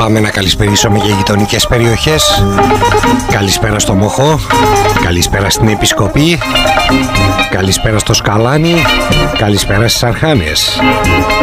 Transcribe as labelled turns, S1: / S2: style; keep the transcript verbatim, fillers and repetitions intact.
S1: Πάμε να καλησπερίσουμε για γειτονικές περιοχές. Καλησπέρα στο Μοχό, καλησπέρα στην Επισκοπή, καλησπέρα στο Σκαλάνι, καλησπέρα στις Αρχάνες.